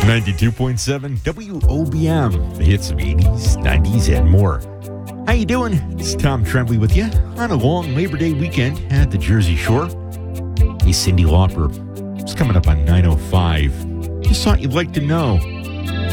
92.7 WOBM, the hits of 80s, 90s, and more. How you doing? It's Tom Tremblay with you on a long Labor Day weekend at the Jersey Shore. Hey, Cyndi Lauper, it's coming up on 9:05. Just thought you'd like to know.